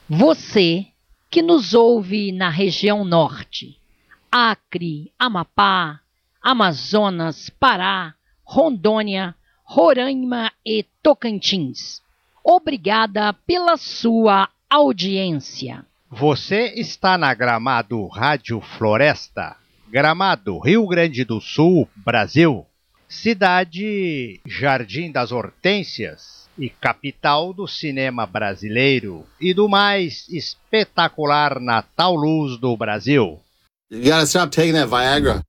Você que nos ouve na região norte, Acre, Amapá, Amazonas, Pará, Rondônia, Roraima e Tocantins. Obrigada pela sua audiência. Você está na Gramado Rádio Floresta, Gramado, Rio Grande do Sul, Brasil. Cidade Jardim das Hortênsias e capital do cinema brasileiro e do mais espetacular Natal Luz do Brasil. You gotta stop taking that Viagra.